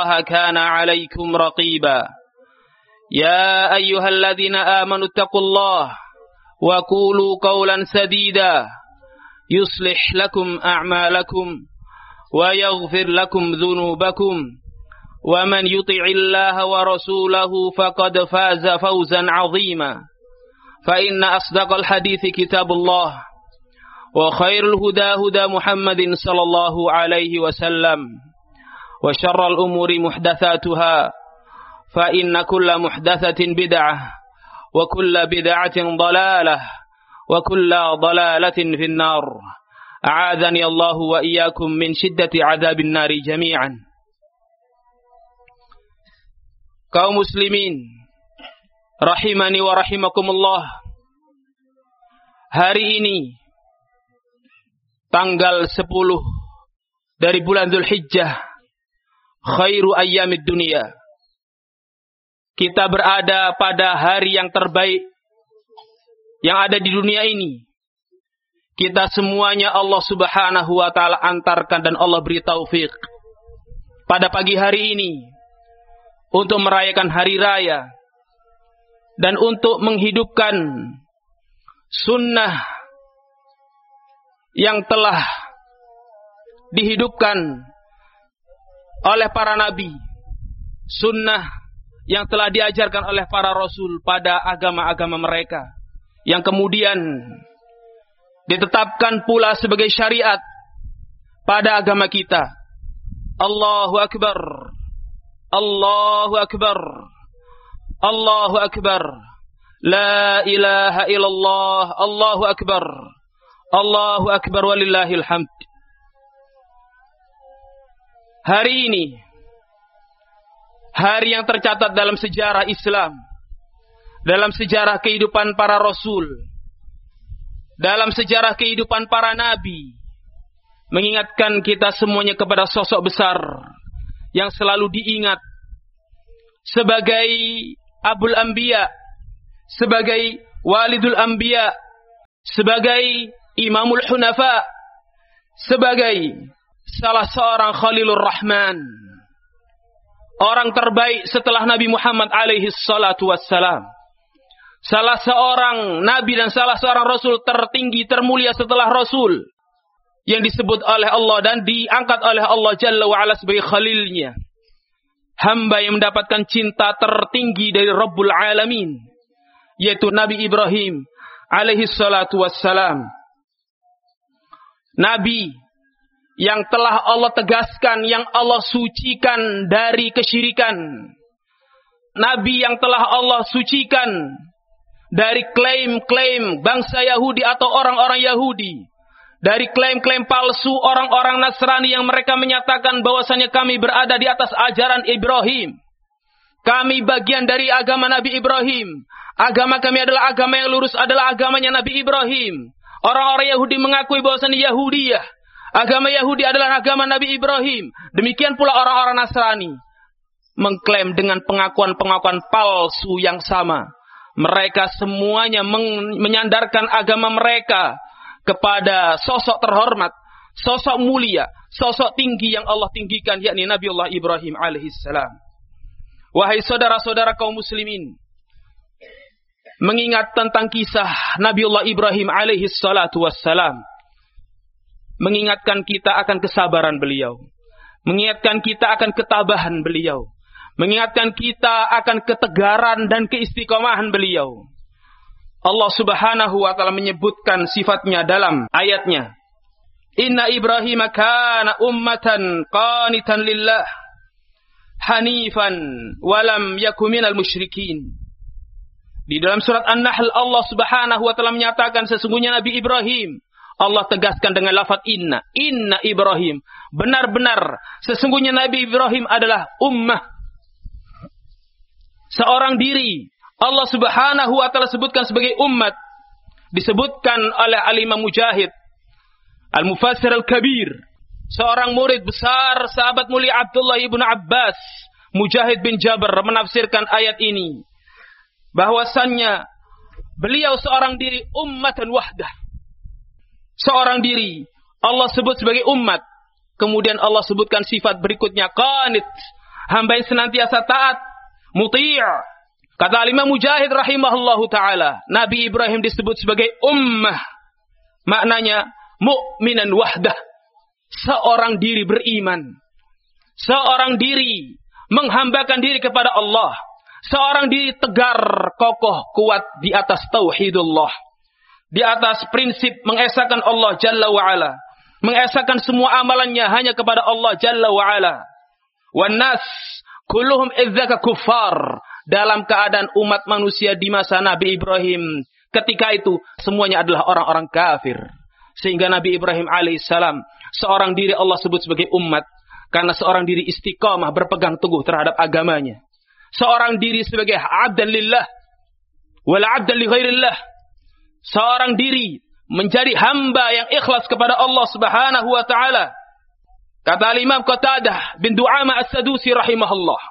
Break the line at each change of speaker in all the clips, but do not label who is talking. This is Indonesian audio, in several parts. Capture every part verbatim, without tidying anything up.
الله كان عليكم رقيبا يا أيها الذين آمنوا اتقوا الله وقولوا قولا سديدا يصلح لكم أعمالكم ويغفر لكم ذنوبكم ومن يطع الله ورسوله فقد فاز فوزا عظيما فإن أصدق الحديث كتاب الله وخير الهدى هدى محمد صلى الله عليه وسلم وشر الأمور محدثاتها فإن كل محدثة بدعة وكل بدعة ضلالة وكل ضلالة في النار أعاذني الله وإياكم من شدة عذاب النار جميعا. Kaum muslimin rahimani wa rahimakumullah, hari ini tanggal sepuluh dari bulan Dzulhijjah, khairu ayyamid dunia, kita berada pada hari yang terbaik yang ada di dunia ini. Kita semuanya Allah subhanahu wa ta'ala antarkan dan Allah beri taufik pada pagi hari ini untuk merayakan hari raya dan untuk menghidupkan sunnah yang telah dihidupkan oleh para nabi, sunnah yang telah diajarkan oleh para rasul pada agama-agama mereka, yang kemudian ditetapkan pula sebagai syariat pada agama kita. Allahu Akbar, Allahu Akbar, Allahu Akbar, la ilaha illallah, Allahu Akbar, Allahu Akbar walillahil hamd. Hari ini, hari yang tercatat dalam sejarah Islam, dalam sejarah kehidupan para rasul, dalam sejarah kehidupan para nabi, mengingatkan kita semuanya kepada sosok besar yang selalu diingat sebagai Abul Anbiya, sebagai Walidul Anbiya, sebagai Imamul Hunafa, sebagai salah seorang Khalilur Rahman, orang terbaik setelah Nabi Muhammad alaihi salatu wassalam, salah seorang nabi dan salah seorang rasul tertinggi termulia setelah rasul, yang disebut oleh Allah dan diangkat oleh Allah Jalla wa'ala sebagai khalilnya, hamba yang mendapatkan cinta tertinggi dari Rabbul Alamin, yaitu Nabi Ibrahim alaihi salatu wassalam. Nabi yang telah Allah tegaskan, yang Allah sucikan dari kesyirikan. Nabi yang telah Allah sucikan dari klaim-klaim bangsa Yahudi atau orang-orang Yahudi, dari klaim-klaim palsu orang-orang Nasrani yang mereka menyatakan bahwasanya kami berada di atas ajaran Ibrahim. Kami bagian dari agama Nabi Ibrahim. Agama kami adalah agama yang lurus, adalah agamanya Nabi Ibrahim. Orang-orang Yahudi mengakui bahwasanya Yahudiyah, agama Yahudi adalah agama Nabi Ibrahim. Demikian pula orang-orang Nasrani mengklaim dengan pengakuan-pengakuan palsu yang sama. Mereka semuanya menyandarkan agama mereka kepada sosok terhormat, sosok mulia, sosok tinggi yang Allah tinggikan, yakni Nabiullah Ibrahim alaihissalam. Wahai saudara-saudara kaum muslimin, mengingat tentang kisah Nabiullah Ibrahim alaihissalatu wassalam, mengingatkan kita akan kesabaran beliau, mengingatkan kita akan ketabahan beliau, mengingatkan kita akan ketegaran dan keistiqomahan beliau. Allah subhanahu wa ta'ala menyebutkan sifatnya dalam ayatnya. Inna Ibrahim kana ummatan qanitan lillah hanifan walam yakum minal musyrikin. Di dalam surat An-Nahl Allah subhanahu wa ta'ala menyatakan sesungguhnya Nabi Ibrahim, Allah tegaskan dengan lafaz inna. Inna Ibrahim, benar-benar sesungguhnya Nabi Ibrahim adalah ummah, seorang diri. Allah subhanahu wa ta'ala sebutkan sebagai umat. Disebutkan oleh Al-Imam Mujahid, Al-Mufassir Al-Kabir, seorang murid besar sahabat mulia Abdullah ibn Abbas, Mujahid bin Jabr, menafsirkan ayat ini bahwasannya beliau seorang diri ummatan wahdah, seorang diri Allah sebut sebagai umat. Kemudian Allah sebutkan sifat berikutnya, qanit, hamba yang senantiasa taat, muti'. Kata Imam Mujahid rahimahullahu ta'ala, Nabi Ibrahim disebut sebagai ummah. Maknanya mu'minan wahdah. Seorang diri beriman. Seorang diri menghambakan diri kepada Allah. Seorang diri tegar, kokoh, kuat di atas tauhidullah. Di atas prinsip mengesahkan Allah Jalla wa'ala. Mengesahkan semua amalannya hanya kepada Allah Jalla wa'ala. Wan nas kulluhum idzaka kuffar. Dalam keadaan umat manusia di masa Nabi Ibrahim, ketika itu semuanya adalah orang-orang kafir. Sehingga Nabi Ibrahim alaihissalam, seorang diri Allah sebut sebagai umat, karena seorang diri istiqamah berpegang teguh terhadap agamanya. Seorang diri sebagai abdan lillah, wala abdan li ghairillah. Seorang diri menjadi hamba yang ikhlas kepada Allah subhanahu wa ta'ala. Kata Imam Qatadah bin Du'ama as-Sadusi rahimahullah,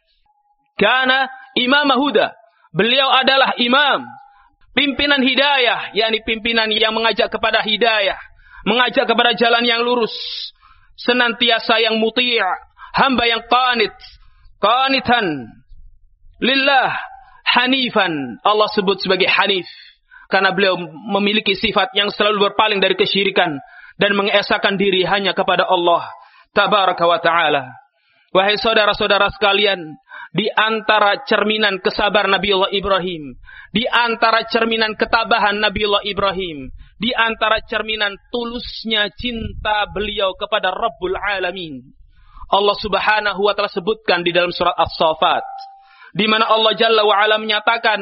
karena imam huda, beliau adalah imam, pimpinan hidayah, yakni pimpinan yang mengajak kepada hidayah, mengajak kepada jalan yang lurus, senantiasa yang muti', hamba yang qanit, qanitan lillah, hanifan. Allah sebut sebagai hanif karena beliau memiliki sifat yang selalu berpaling dari kesyirikan dan mengesahkan diri hanya kepada Allah tabaraka wa ta'ala. Wahai saudara-saudara sekalian, di antara cerminan kesabaran Nabiullah Ibrahim, di antara cerminan ketabahan Nabiullah Ibrahim, di antara cerminan tulusnya cinta beliau kepada Rabbul Alamin, Allah Subhanahu wa ta'ala sebutkan di dalam surat As-Saffat, di mana Allah Jalla wa Ala menyatakan,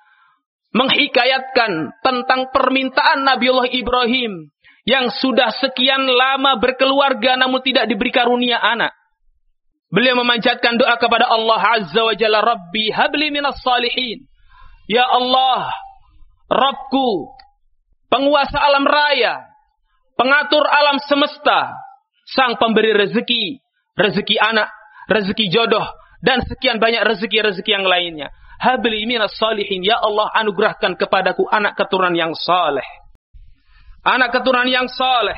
menghikayatkan tentang permintaan Nabiullah Ibrahim yang sudah sekian lama berkeluarga namun tidak diberi karunia anak. Beliau memanjatkan doa kepada Allah Azza wa Jalla, Rabbi habli minas salihin. Ya Allah, Rabbku, penguasa alam raya, pengatur alam semesta, sang pemberi rezeki, rezeki anak, rezeki jodoh, dan sekian banyak rezeki-rezeki yang lainnya. Habli minas salihin. Ya Allah, anugerahkan kepadaku anak keturunan yang saleh. Anak keturunan yang saleh.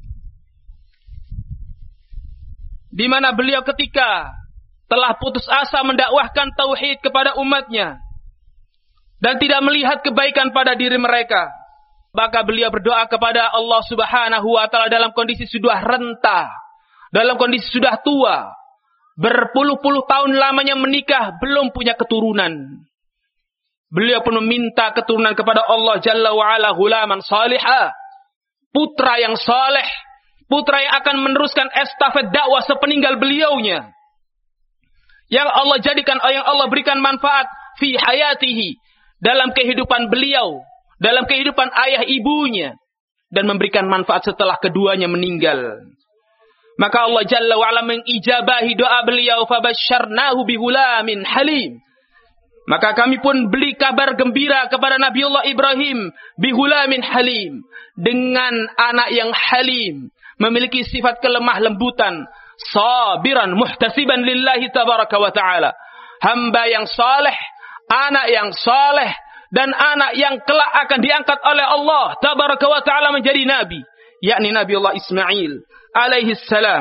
Di mana beliau ketika telah putus asa mendakwahkan tauhid kepada umatnya dan tidak melihat kebaikan pada diri mereka, maka beliau berdoa kepada Allah Subhanahu wa ta'ala dalam kondisi sudah renta, dalam kondisi sudah tua, berpuluh-puluh tahun lamanya menikah, belum punya keturunan. Beliau pun meminta keturunan kepada Allah Jalla wa Ala, ghulaman salihah, putra yang saleh, putra yang akan meneruskan estafet dakwah sepeninggal beliaunya. Yang Allah jadikan, yang Allah berikan manfaat fi hayatihi, dalam kehidupan beliau, dalam kehidupan ayah ibunya, dan memberikan manfaat setelah keduanya meninggal. Maka Allah Jalla wa'ala mengijabahi doa beliau, fabasyarnahu bihulamin halim. Maka kami pun beri kabar gembira kepada Nabiullah Ibrahim bihulamin halim, dengan anak yang halim, memiliki sifat kelemah lembutan, sabiran muhtasiban lillahi tabaraka wa ta'ala. Hamba yang saleh, anak yang saleh, dan anak yang kelak akan diangkat oleh Allah tabaraka wa ta'ala menjadi nabi, yakni Nabiullah Ismail alaihi salam.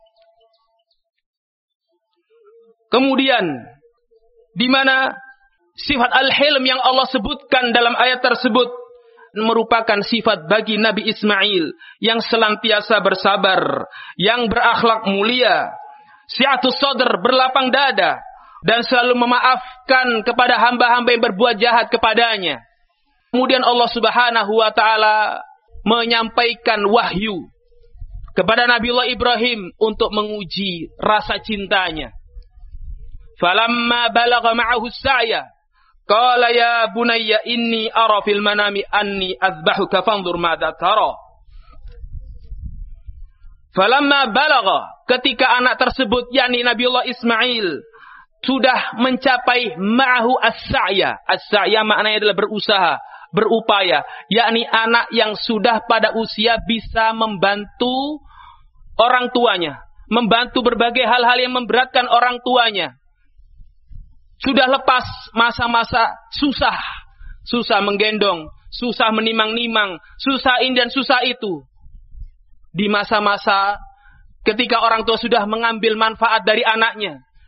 Kemudian di mana sifat al-hilm yang Allah sebutkan dalam ayat tersebut merupakan sifat bagi Nabi Ismail yang senantiasa bersabar, yang berakhlak mulia, si'atus sadr, berlapang dada, dan selalu memaafkan kepada hamba-hamba yang berbuat jahat kepadanya. Kemudian Allah Subhanahu wa ta'ala menyampaikan wahyu kepada Nabiullah Ibrahim untuk menguji rasa cintanya. Falamma balagha ma'ahu as-sa'ya qala ya bunayya inni ara fil manami anni azbahuka fanzur madza tara. Falamma balagha, ketika anak tersebut yakni Nabiullah Ismail sudah mencapai ma'ahu as-sa'ya. As-sa'ya maknanya adalah berusaha, berupaya, yakni anak yang sudah pada usia bisa membantu orang tuanya, membantu berbagai hal-hal yang memberatkan orang tuanya. Sudah lepas masa-masa susah, susah menggendong, susah menimang-nimang, susah ini dan susah itu. Di masa-masa ketika orang tua sudah mengambil manfaat dari anaknya,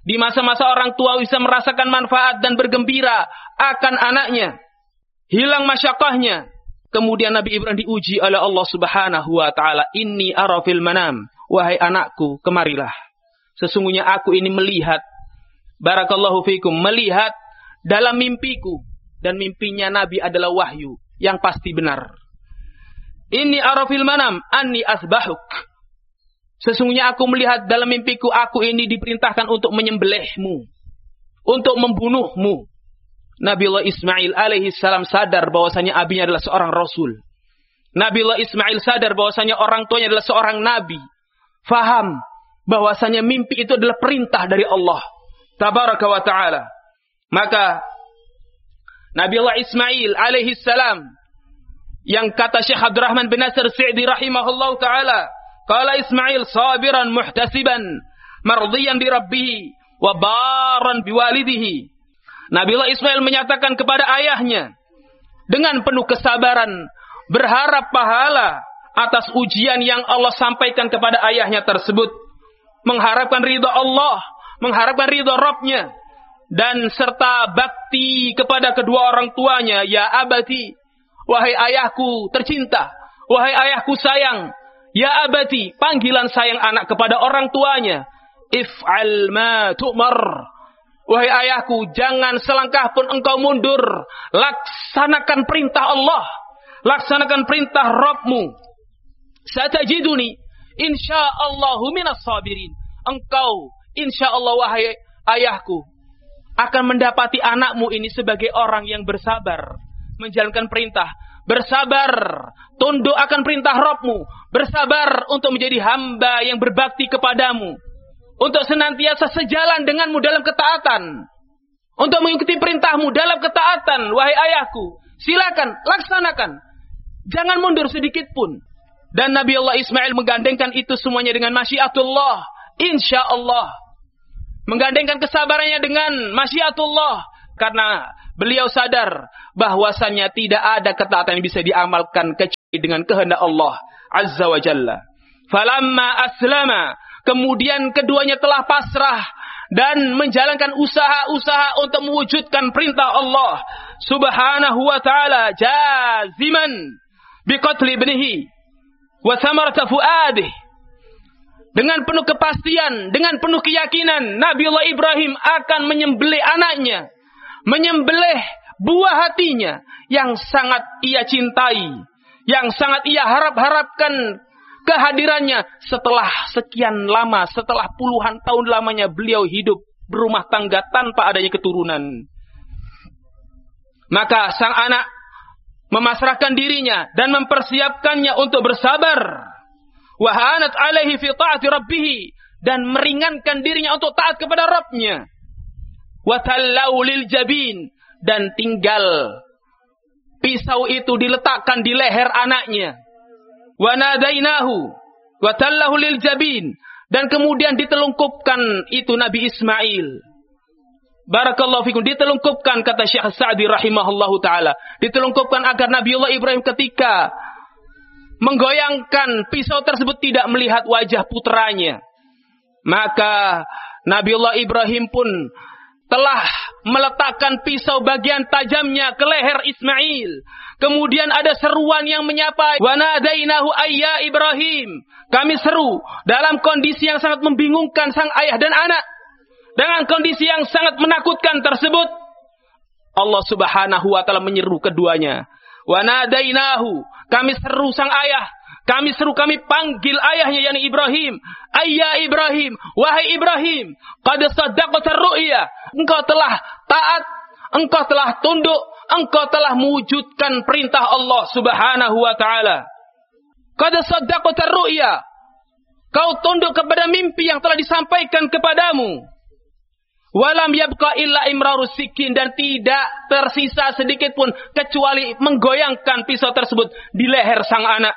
Di masa-masa orang tua bisa merasakan manfaat dan bergembira akan anaknya. Hilang masyaqqahnya. Kemudian Nabi Ibrahim diuji oleh Allah Subhanahu wa taala, "Inni ara fil manam." Wahai anakku, kemarilah. Sesungguhnya aku ini melihat, barakallahu fikum, melihat dalam mimpiku. Dan mimpinya Nabi adalah wahyu yang pasti benar. "Inni ara fil manam anni asbahuk." Sesungguhnya aku melihat dalam mimpiku, aku ini diperintahkan untuk menyembelihmu, untuk membunuhmu. Nabiullah Ismail alaihi salam sadar bahwasanya abinya adalah seorang rasul. Nabiullah Ismail sadar bahwasanya orang tuanya adalah seorang nabi. Faham bahwasanya mimpi itu adalah perintah dari Allah tabaraka wa taala. Maka Nabiullah Ismail alaihi salam, yang kata Syekh Abdurrahman bin Nasir Sa'di rahimahullahu taala, qala Ismail sabiran muhtasiban mardiyan bi rabbih wa baran biwalidihi. Nabiullah Ismail menyatakan kepada ayahnya dengan penuh kesabaran, berharap pahala atas ujian yang Allah sampaikan kepada ayahnya tersebut, mengharapkan ridha Allah, mengharapkan ridha Rabbnya, dan serta bakti kepada kedua orang tuanya. Ya abati, wahai ayahku tercinta, wahai ayahku sayang. Ya abati, panggilan sayang anak kepada orang tuanya. If'al ma tu'mar. Wahai ayahku, jangan selangkah pun engkau mundur. Laksanakan perintah Allah, laksanakan perintah Rabbmu. Satajiduni insyaallahu minas sabirin. Engkau insyaallah wahai ayahku akan mendapati anakmu ini sebagai orang yang bersabar menjalankan perintah, bersabar tunduk akan perintah Rabbmu, bersabar untuk menjadi hamba yang berbakti kepadamu, untuk senantiasa sejalan denganmu dalam ketaatan, untuk mengikuti perintahmu dalam ketaatan. Wahai ayahku, silakan laksanakan, jangan mundur sedikit pun. Dan Nabi Allah Ismail menggandengkan itu semuanya dengan masyiatullah, insyaallah, menggandengkan kesabarannya dengan masyiatullah, karena beliau sadar bahwasannya tidak ada ketaatan yang bisa diamalkan kecuali dengan kehendak Allah Azza wa Jalla. Falamma aslama, kemudian keduanya telah pasrah dan menjalankan usaha-usaha untuk mewujudkan perintah Allah Subhanahu wa taala, jaziman biqatli ibnihi wa thamarata fuadih. Dengan penuh kepastian, dengan penuh keyakinan, Nabiullah Ibrahim akan menyembelih anaknya, menyembelih buah hatinya yang sangat ia cintai, yang sangat ia harap-harapkan kehadirannya setelah sekian lama, setelah puluhan tahun lamanya beliau hidup berumah tangga tanpa adanya keturunan. Maka sang anak memasrahkan dirinya dan mempersiapkannya untuk bersabar. Wahanat alaihi fi ta'ati rabbih, dan meringankan dirinya untuk taat kepada Rabbnya. Watallau lil jabin, dan tinggal pisau itu diletakkan di leher anaknya. Wanadainahu watallahu lil jabin, dan kemudian ditelungkupkan itu Nabi Ismail. Barakallahu fikum, ditelungkupkan, kata Syekh Sa'di rahimahullahu taala, ditelungkupkan agar Nabiullah Ibrahim ketika menggoyangkan pisau tersebut tidak melihat wajah putranya. Maka Nabiullah Ibrahim pun telah meletakkan pisau bagian tajamnya ke leher Ismail. Kemudian ada seruan yang menyapa, wa nadainahu ayya Ibrahim. Kami seru dalam kondisi yang sangat membingungkan sang ayah dan anak. Dengan kondisi yang sangat menakutkan tersebut, Allah Subhanahu wa taala menyeru keduanya. Wa nadainahu, kami seru sang ayah, kami seru, kami panggil ayahnya yakni Ibrahim. Ayya Ibrahim, wahai Ibrahim, qad saddaqta ar-ru'ya. Engkau telah taat, engkau telah tunduk, engkau telah mewujudkan perintah Allah Subhanahu wa taala. Qad saddaqta ar-ru'ya. Kau tunduk kepada mimpi yang telah disampaikan kepadamu. Walam yabqa illa imrarus sikin, dan tidak tersisa sedikit pun kecuali menggoyangkan pisau tersebut di leher sang anak.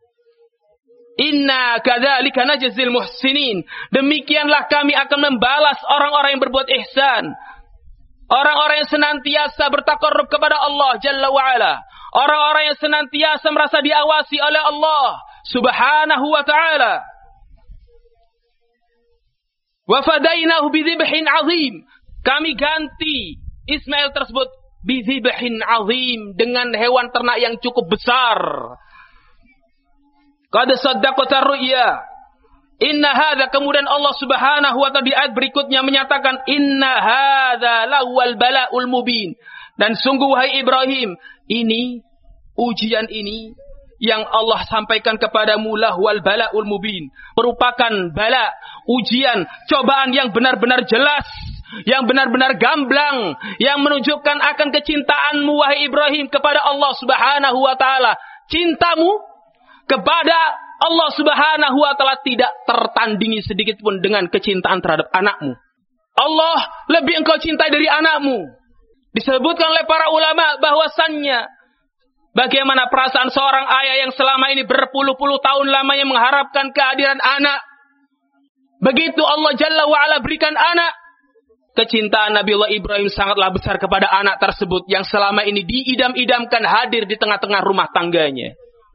Inna kadzalika najzil muhsinin. Demikianlah kami akan membalas orang-orang yang berbuat ihsan. Orang-orang yang senantiasa bertakarrub kepada Allah Jalla wa Ala. Orang-orang yang senantiasa merasa diawasi oleh Allah Subhanahu wa taala. Wa fadainahu bidzibhin azim. Kami ganti Ismail tersebut bidzibhin azim, dengan hewan ternak yang cukup besar. Qad saddaqta ru'ya. Inna hadza, kemudian Allah Subhanahu wa ta'ala di ayat berikutnya menyatakan inna hadza lawal bala'ul mubin. Dan sungguh wahai Ibrahim, ini ujian ini yang Allah sampaikan kepadamu lahwal bala'ul mubin, merupakan bala, ujian, cobaan yang benar-benar jelas, yang benar-benar gamblang, yang menunjukkan akan kecintaanmu wahai Ibrahim kepada Allah Subhanahu wa ta'ala. Cintamu kepada Allah Subhanahu wa ta'ala tidak tertandingi sedikit pun dengan kecintaan terhadap anakmu. Allah lebih engkau cintai dari anakmu. Disebutkan oleh para ulama bahwasannya bagaimana perasaan seorang ayah yang selama ini berpuluh-puluh tahun lamanya mengharapkan kehadiran anak. Begitu Allah Jalla wa'ala berikan anak, kecintaan Nabiullah Ibrahim sangatlah besar kepada anak tersebut yang selama ini diidam-idamkan hadir di tengah-tengah rumah tangganya.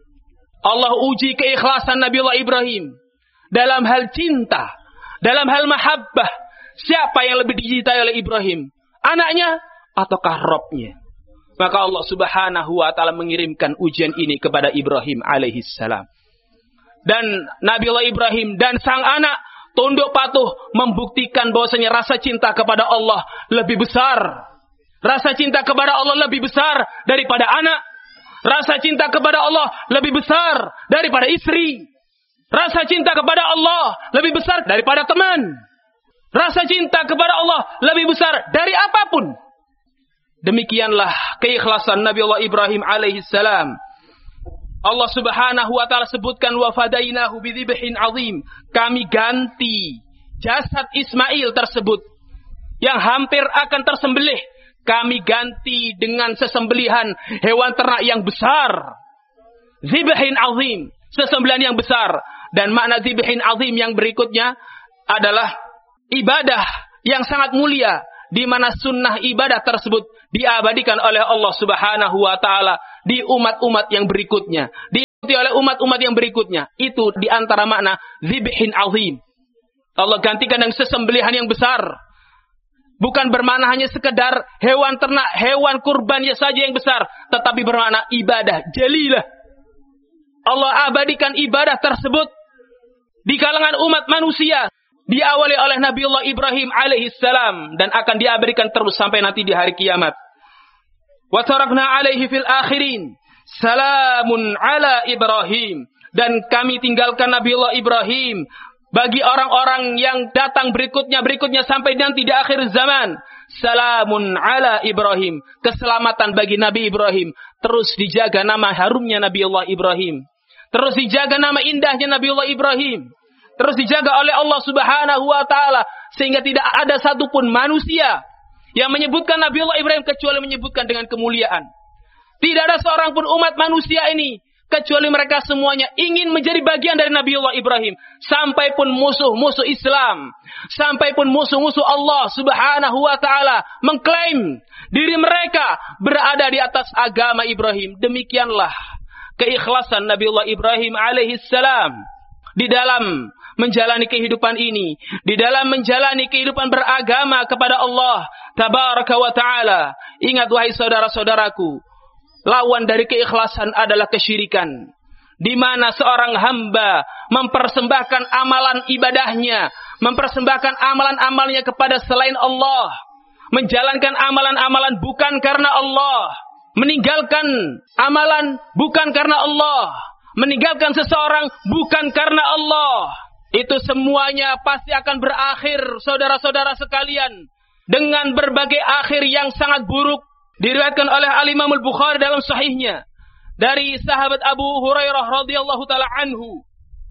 Allah uji keikhlasan Nabiullah Ibrahim dalam hal cinta, dalam hal mahabbah. Siapa yang lebih dicintai oleh Ibrahim? Anaknya ataukah Rabbnya? Maka Allah Subhanahu wa ta'ala mengirimkan ujian ini kepada Ibrahim alaihi salam. Dan Nabiullah Ibrahim dan sang anak tunduk patuh membuktikan bahwasanya rasa cinta kepada Allah lebih besar. Rasa cinta kepada Allah lebih besar daripada anak. Rasa cinta kepada Allah lebih besar daripada istri. Rasa cinta kepada Allah lebih besar daripada teman. Rasa cinta kepada Allah lebih besar dari apapun. Demikianlah keikhlasan Nabiullah Ibrahim alaihi salam. Allah Subhanahu wa ta'ala sebutkan wa fadainahu bidzibhin azim. Kami ganti jasad Ismail tersebut yang hampir akan tersembelih, kami ganti dengan sesembelihan hewan ternak yang besar. Dzibhin azim, sesembelihan yang besar. Dan makna dzibhin azim yang berikutnya adalah ibadah yang sangat mulia, di mana sunnah ibadah tersebut diabadikan oleh Allah Subhanahu wa ta'ala di umat-umat yang berikutnya, diikuti oleh umat-umat yang berikutnya. Itu di antara makna dzibhin azim. Allah gantikan dengan sesembelihan yang besar. Bukan bermakna hanya sekedar hewan ternak, hewan kurbannya saja yang besar, tetapi bermakna ibadah jalilah. Allah abadikan ibadah tersebut di kalangan umat manusia, diawali oleh Nabiullah Ibrahim alaihi salam dan akan diabadikan terus sampai nanti di hari kiamat. Wa tarakna alaihi fil akhirin salamun ala Ibrahim, dan kami tinggalkan Nabiullah Ibrahim bagi orang-orang yang datang berikutnya berikutnya sampai nanti di akhir zaman. Salamun ala Ibrahim, keselamatan bagi Nabi Ibrahim. Terus dijaga nama harumnya Nabiullah Ibrahim, terus dijaga nama indahnya Nabiullah Ibrahim, terus dijaga oleh Allah Subhanahu wa ta'ala, sehingga tidak ada satupun manusia yang menyebutkan Nabiullah Ibrahim kecuali menyebutkan dengan kemuliaan. Tidak ada seorang pun umat manusia ini kecuali mereka semuanya ingin menjadi bagian dari Nabiullah Ibrahim. Sampai pun musuh-musuh Islam, sampai pun musuh-musuh Allah Subhanahu wa ta'ala mengklaim diri mereka berada di atas agama Ibrahim. Demikianlah keikhlasan Nabiullah Ibrahim alaihi salam di dalam menjalani kehidupan ini, di dalam menjalani kehidupan beragama kepada Allah Tabaraka wa ta'ala. Ingat wahai saudara-saudaraku, lawan dari keikhlasan adalah kesyirikan, di mana seorang hamba mempersembahkan amalan ibadahnya, mempersembahkan amalan-amalnya kepada selain Allah, menjalankan amalan-amalan bukan karena Allah, meninggalkan amalan bukan karena Allah, meninggalkan seseorang bukan karena Allah. Itu semuanya pasti akan berakhir, saudara-saudara sekalian, dengan berbagai akhir yang sangat buruk. Diriwayatkan oleh Al-Imam Al-Bukhari dalam sahihnya dari sahabat Abu Hurairah radhiyallahu taala anhu,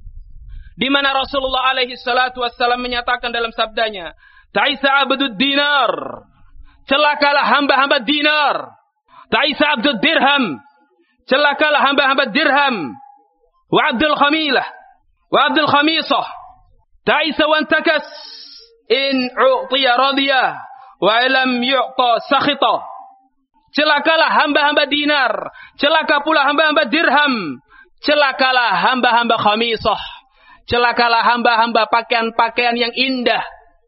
di mana Rasulullah alaihi salatu wassalam menyatakan dalam sabdanya, "Ta'isa abdud dinar." Celakalah hamba-hamba dinar. "Ta'isa abdud dirham." Celakalah hamba-hamba dirham. "Wa abdul khamilah." "Wa abdul khamisah." "Ta'isa wa antakas." "In u'tiya radiyah wa lam yu'ta sakhita." Celakalah hamba-hamba dinar, celaka pula hamba-hamba dirham, celakalah hamba-hamba khamisah, celakalah hamba-hamba pakaian-pakaian yang indah,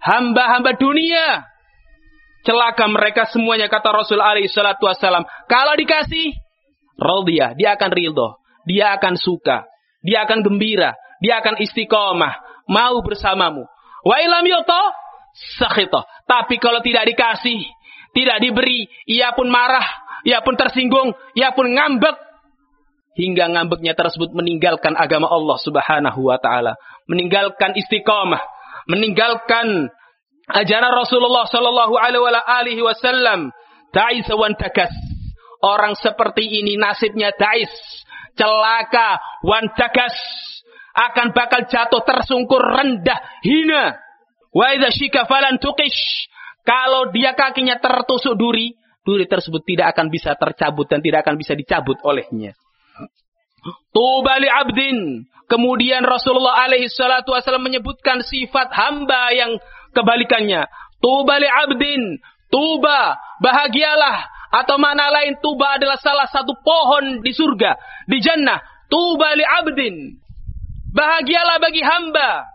hamba-hamba dunia. Celaka mereka semuanya, kata Rasul alaihi salatu wassalam. Kalau dikasih, radiyah, dia akan ridho, dia akan suka, dia akan gembira, dia akan istiqomah, mau bersamamu. Wa ilam yuta sakhita. Tapi kalau tidak dikasih, tidak diberi, ia pun marah, ia pun tersinggung, ia pun ngambek. Hingga ngambeknya tersebut meninggalkan agama Allah subhanahu wa ta'ala. Meninggalkan istiqomah, meninggalkan ajaran Rasulullah sallallahu alaihi wasallam. Ta'is wan takas. Orang seperti ini nasibnya ta'is, celaka, wan takas, akan bakal jatuh tersungkur, rendah, hina. Wa idza syika falan tuqish. Kalau dia kakinya tertusuk duri, duri tersebut tidak akan bisa tercabut dan tidak akan bisa dicabut olehnya. Tuba li abdin. Kemudian Rasulullah alaihi salatu wasallam menyebutkan sifat hamba yang kebalikannya. Tuba li abdin. Tuba, bahagialah. Atau mana lain, tuba adalah salah satu pohon di surga, di jannah. Tuba li abdin. Bahagialah bagi hamba.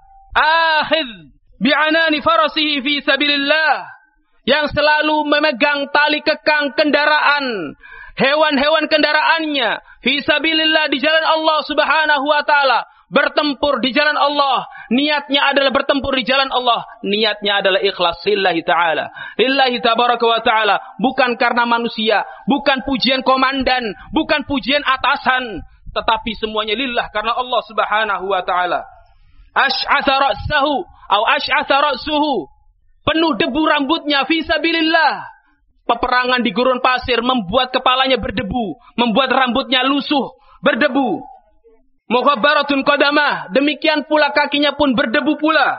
Akhidh bi'anani farasihi fi sabilillah. Yang selalu memegang tali kekang kendaraan, hewan-hewan kendaraannya, fi sabilillah, di jalan Allah subhanahu wa ta'ala. Bertempur di jalan Allah. Niatnya adalah bertempur di jalan Allah. Niatnya adalah ikhlas lillahi ta'ala. Lillahi tabaraka wa ta'ala. Bukan karena manusia. Bukan pujian komandan. Bukan pujian atasan. Tetapi semuanya lillah, karena Allah subhanahu wa ta'ala. Ash'atha ra'sahu. Atau ash'atha ra'suhu. Penuh debu rambutnya. Fi sabilillah. Peperangan di gurun pasir membuat kepalanya berdebu. Membuat rambutnya lusuh. Berdebu. Mukhabbaratun qadamah, demikian pula kakinya pun berdebu pula.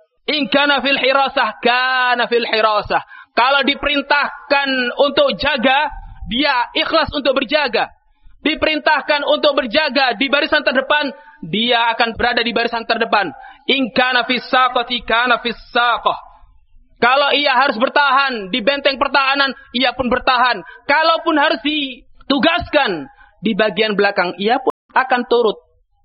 In kana fil hirasah, kana fil hirasah. Kalau diperintahkan untuk jaga, dia ikhlas untuk berjaga. Diperintahkan untuk berjaga di barisan terdepan, dia akan berada di barisan terdepan. In kana fis saqati, kana fis saqah. Kalau ia harus bertahan di benteng pertahanan, ia pun bertahan. Kalaupun harus ditugaskan di bagian belakang, ia pun akan turut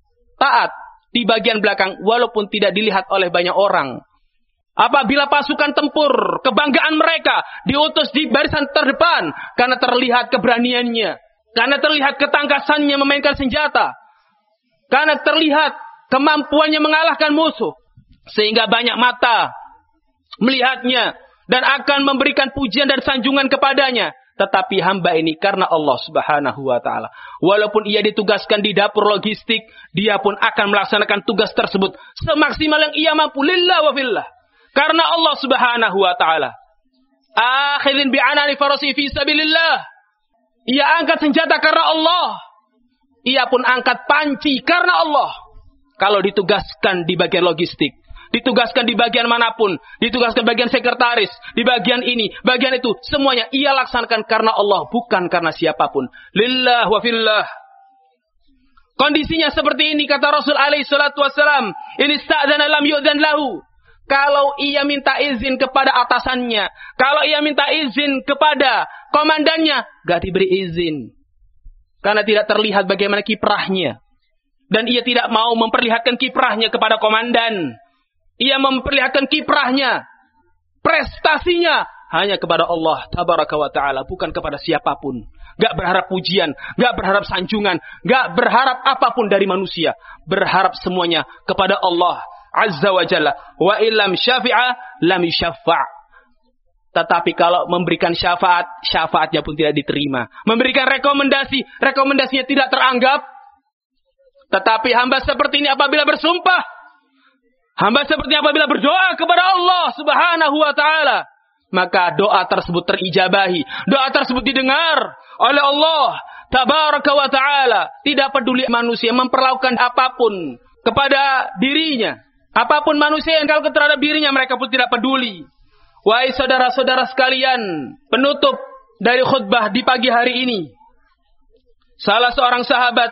taat di bagian belakang walaupun tidak dilihat oleh banyak orang. Apabila pasukan tempur, kebanggaan mereka diutus di barisan terdepan karena terlihat keberaniannya, karena terlihat ketangkasannya memainkan senjata, karena terlihat kemampuannya mengalahkan musuh, sehingga banyak mata melihatnya dan akan memberikan pujian dan sanjungan kepadanya. Tetapi hamba ini karena Allah subhanahu wa ta'ala, walaupun ia ditugaskan di dapur logistik, dia pun akan melaksanakan tugas tersebut semaksimal yang ia mampu, lillah wa fillah, karena Allah subhanahu wa ta'ala. Akhidhin bi'anani farasi fi sabilillah. Ia angkat senjata karena Allah. Ia pun angkat panci karena Allah. Kalau ditugaskan di bagian logistik, ditugaskan di bagian manapun, ditugaskan bagian sekretaris, di bagian ini, bagian itu, semuanya ia laksanakan karena Allah, bukan karena siapapun. Lillah wa fillah. Kondisinya seperti ini, kata Rasul alaihi salatu wassalam. Ini sta'dana lam yu'dan lahu. Kalau ia minta izin kepada atasannya, kalau ia minta izin kepada komandannya, gak diberi izin. Karena tidak terlihat bagaimana kiprahnya. Dan ia tidak mau memperlihatkan kiprahnya kepada komandan. Ia memperlihatkan kiprahnya, prestasinya hanya kepada Allah tabaraka wa ta'ala, bukan kepada siapapun. Gak berharap pujian, gak berharap sanjungan, gak berharap apapun dari manusia. Berharap semuanya kepada Allah azza wa jalla. Wa illam syafi'a lam syaffa'. Tetapi kalau memberikan syafaat, syafaatnya pun tidak diterima. Memberikan rekomendasi, rekomendasinya tidak teranggap. Tetapi hamba seperti ini apabila bersumpah, hamba seperti apabila berdoa kepada Allah subhanahu wa ta'ala, maka doa tersebut terijabahi. Doa tersebut didengar oleh Allah tabaraka wa ta'ala. Tidak peduli manusia memperlakukan apapun kepada dirinya. Apapun manusia yang kalau terhadap dirinya, mereka pun tidak peduli. Wahai saudara-saudara sekalian, penutup dari khutbah di pagi hari ini, salah seorang sahabat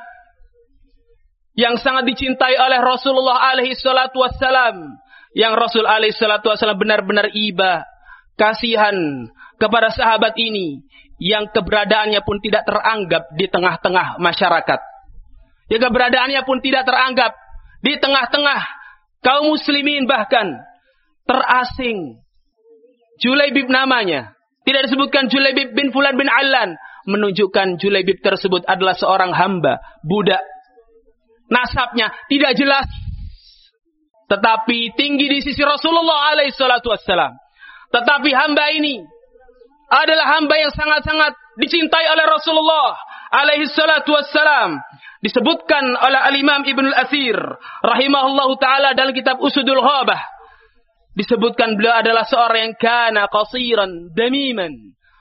yang sangat dicintai oleh Rasulullah alaihi salatu wassalam, yang Rasul alaihi salatu wassalam benar-benar iba, kasihan kepada sahabat ini, yang keberadaannya pun tidak teranggap di tengah-tengah masyarakat. Ya, keberadaannya pun tidak teranggap di tengah-tengah kaum muslimin bahkan. terasing. Julaibib namanya. Tidak disebutkan Julaibib bin Fulan bin Allan. Menunjukkan Julaibib tersebut adalah seorang hamba, budak. Nasabnya tidak jelas. Tetapi tinggi di sisi Rasulullah alaihi salatu wassalam. Tetapi hamba ini adalah hamba yang sangat-sangat dicintai oleh Rasulullah alaihi salatu wassalam. Disebutkan oleh Al-Imam Ibn Al-Athir rahimahullahu ta'ala dalam kitab Usudul Ghabah. Disebutkan beliau adalah seorang yang kana qasiran damiman.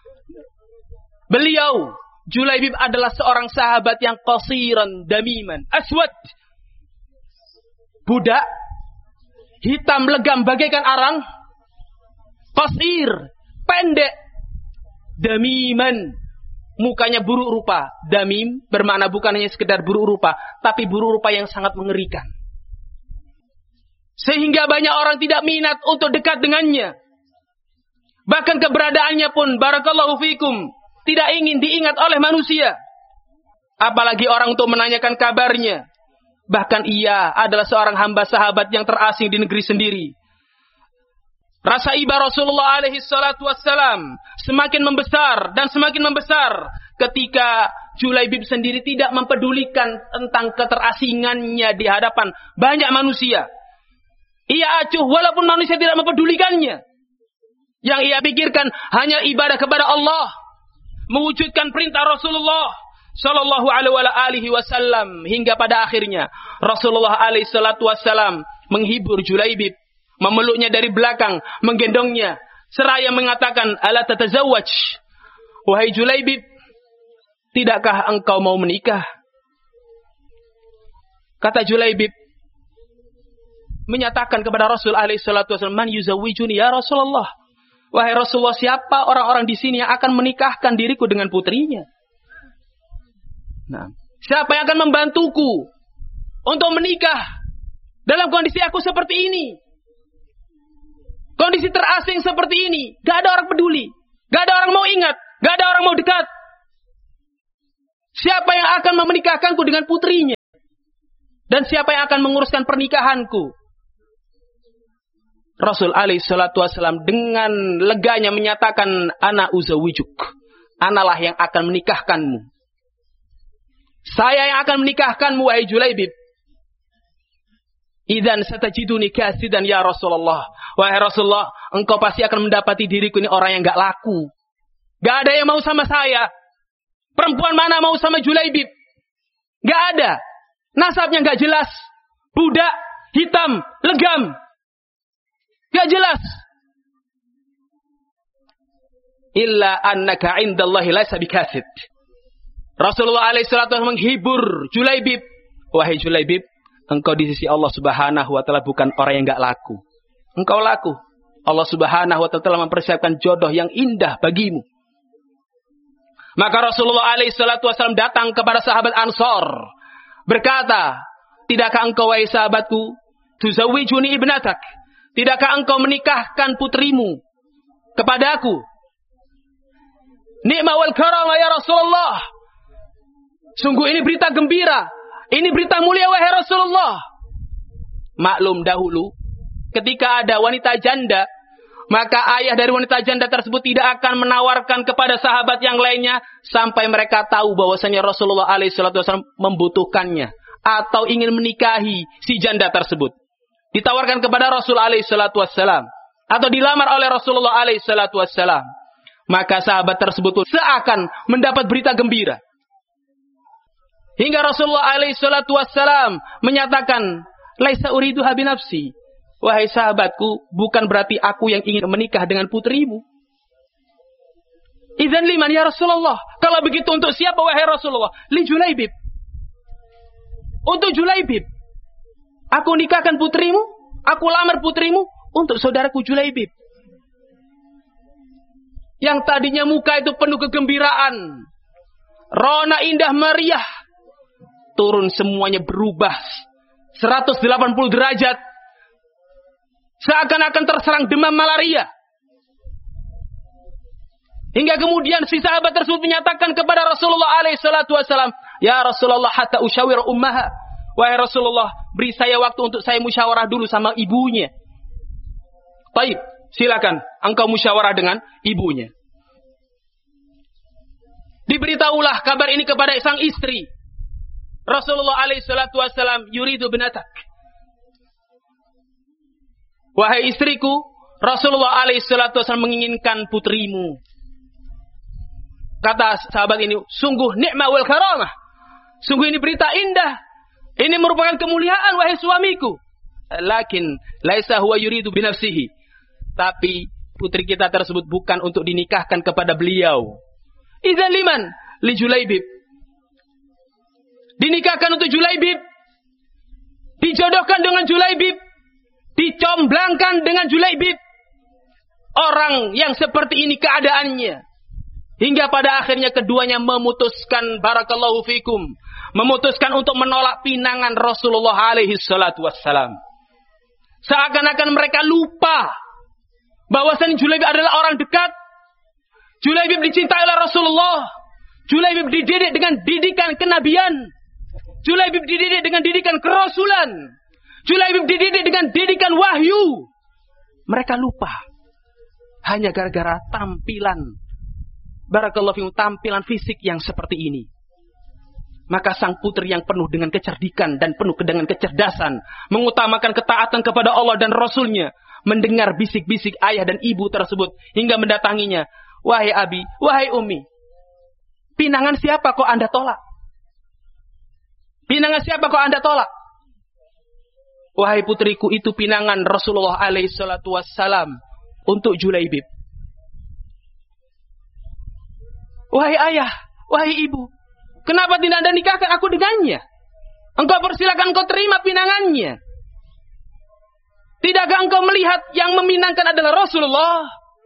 Beliau, Julaibib adalah seorang sahabat yang qasiran damiman. Aswad. Budak. Hitam legam bagaikan arang. Qasir. Pendek. Damiman. Mukanya buruk rupa. Damim bermakna bukan hanya sekedar buruk rupa, tapi buruk rupa yang sangat mengerikan. Sehingga banyak orang tidak minat untuk dekat dengannya. Bahkan keberadaannya pun, barakallahu fikum, tidak ingin diingat oleh manusia. Apalagi orang untuk menanyakan kabarnya. Bahkan ia adalah seorang hamba sahabat yang terasing di negeri sendiri. Rasa iba Rasulullah alaihi salatu wassalam semakin membesar dan semakin membesar ketika Julaibib sendiri tidak mempedulikan tentang keterasingannya di hadapan banyak manusia. Ia acuh walaupun manusia tidak mempedulikannya. Yang ia pikirkan hanya ibadah kepada Allah, mewujudkan perintah Rasulullah sallallahu alaihi wasallam, hingga pada akhirnya Rasulullah alaihi salatu wassalam menghibur Julaibib, memeluknya dari belakang, menggendongnya, seraya mengatakan, "Ala tatazawwaj?" Wahai Julaibib, tidakkah engkau mau menikah? Kata Julaibib, menyatakan kepada Rasul alaihi salatu wasallam, "Man yuzawwijuni ya Rasulullah?" Wahai Rasulullah, siapa orang-orang di sini yang akan menikahkan diriku dengan putrinya? Nah, siapa yang akan membantuku untuk menikah dalam kondisi aku seperti ini? Kondisi terasing seperti ini, gak ada orang peduli, gak ada orang mau ingat, gak ada orang mau dekat. Siapa yang akan menikahkanku dengan putrinya? Dan siapa yang akan menguruskan pernikahanku? Rasul alaihi salatu wassalam dengan leganya menyatakan, "Ana uzawijuk." Analah yang akan menikahkanmu. Saya yang akan menikahkanmu, wahai Julaibib. Idzan satajiduni kasidan ya Rasulullah. Wahai Rasulullah, engkau pasti akan mendapati diriku ini orang yang gak laku. Gak ada yang mau sama saya. Perempuan mana mau sama Julaibib? Gak ada. Nasabnya gak jelas. Budak, hitam, legam. Gak jelas. Illa annaka indallahi laisa bikasid. Rasulullah alaihi salatu wasallam menghibur Julaibib. Wahai Julaibib, engkau di sisi Allah subhanahu wa ta'ala bukan orang yang gak laku. Engkau laku. Allah subhanahu wa ta'ala telah mempersiapkan jodoh yang indah bagimu. Maka Rasulullah alaihi salatu wasallam datang kepada sahabat Ansar. Berkata, tidakkah engkau wahai sahabatku, tuzawijuni ibnatak? Tidakkah engkau menikahkan putrimu kepadaku? Ni'ma wal karama ya Rasulullah. Sungguh ini berita gembira. Ini berita mulia wahai Rasulullah. Maklum dahulu, ketika ada wanita janda, maka ayah dari wanita janda tersebut tidak akan menawarkan kepada sahabat yang lainnya sampai mereka tahu bahwasanya Rasulullah alaihi salatu wasallam membutuhkannya atau ingin menikahi si janda tersebut. Ditawarkan kepada Rasul alaihi salatu wassalam atau dilamar oleh Rasulullah alaihi salatu wassalam. Maka sahabat tersebut seakan mendapat berita gembira. Hingga Rasulullah alaihi salatu wassalam menyatakan, "Laisa uriduha binafsi." Wahai sahabatku, bukan berarti aku yang ingin menikah dengan putrimu. Idzan liman ya Rasulullah? Kalau begitu untuk siapa wahai Rasulullah? Li Julaibib. Untuk Julaibib. Aku nikahkan putrimu, aku lamar putrimu untuk saudaraku Julaibib. Yang tadinya muka itu penuh kegembiraan, rona indah meriah, turun semuanya berubah seratus delapan puluh derajat. Seakan-akan terserang demam malaria. Hingga kemudian si sahabat tersebut menyatakan kepada Rasulullah alaihi salatu wasallam, "Ya Rasulullah, hatta usyawir ummaha." Wahai Rasulullah, beri saya waktu untuk saya musyawarah dulu sama ibunya. Taib, silakan engkau musyawarah dengan ibunya. Diberitahulah kabar ini kepada sang istri. Rasulullah alaihi salatu wassalam yuridu binatak. Wahai istriku, Rasulullah alaihi salatu wassalam menginginkan putrimu. Kata sahabat ini, sungguh nikmah wal karamah. Sungguh ini berita indah. Ini merupakan kemuliaan wahai suamiku. Lakin laisa huwa yuridu binafsihi. Tapi putri kita tersebut bukan untuk dinikahkan kepada beliau. Idzan liman li Julaibib. Dinikahkan untuk Julaibib. Dijodohkan dengan Julaibib. Dicomblangkan dengan Julaibib. Orang yang seperti ini keadaannya. Hingga pada akhirnya keduanya memutuskan, barakallahu fikum, memutuskan untuk menolak pinangan Rasulullah alaihi salatu wassalam. Seakan-akan mereka lupa bahwasanya Julaibib adalah orang dekat. Julaibib dicintai oleh Rasulullah. Julaibib dididik dengan didikan kenabian. Julaibib dididik dengan didikan kerasulan. Julaibib dididik dengan didikan wahyu. Mereka lupa. Hanya gara-gara tampilan, barakallahu fikum, tampilan fisik yang seperti ini. Maka sang putri yang penuh dengan kecerdikan dan penuh dengan kecerdasan, mengutamakan ketaatan kepada Allah dan Rasulnya, mendengar bisik-bisik ayah dan ibu tersebut, hingga mendatanginya. Wahai abi, wahai umi, pinangan siapa kok anda tolak? Pinangan siapa kok anda tolak? Wahai putriku, itu pinangan Rasulullah alaihi salatu wassalam untuk Julaibib. Wahai ayah, wahai ibu, kenapa tidak anda nikahkan aku dengannya? Engkau persilakan, engkau terima pinangannya. Tidakkah engkau melihat yang meminangkan adalah Rasulullah?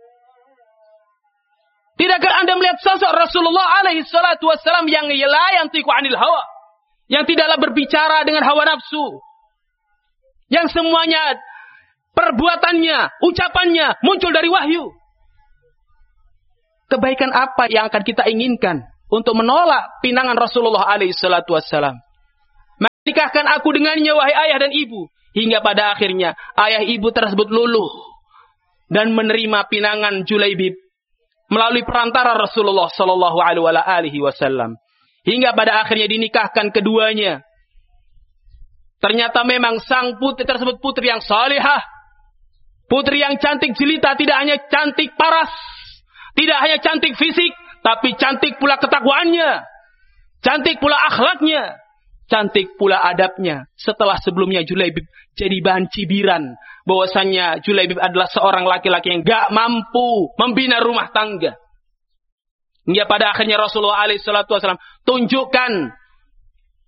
Tidakkah anda melihat sosok Rasulullah alaihi salatu wassalam yang la yantiqu anil hawa, yang tidaklah berbicara dengan hawa nafsu, yang semuanya perbuatannya, ucapannya muncul dari wahyu? Kebaikan apa yang akan kita inginkan untuk menolak pinangan Rasulullah alaihi salatu wassalam? Nikahkan aku dengannya wahai ayah dan ibu. Hingga pada akhirnya ayah ibu tersebut luluh dan menerima pinangan Julaibib melalui perantara Rasulullah sallallahu alaihi wasallam. Hingga pada akhirnya dinikahkan keduanya. Ternyata memang sang putri tersebut putri yang salihah, putri yang cantik jelita, tidak hanya cantik paras, tidak hanya cantik fisik, tapi cantik pula ketakwaannya, cantik pula akhlaknya, cantik pula adabnya. Setelah sebelumnya Julaibib jadi bahan cibiran bahwasannya Julaibib adalah seorang laki-laki yang gak mampu membina rumah tangga. Hingga pada akhirnya Rasulullah alaihi salatu wasallam tunjukkan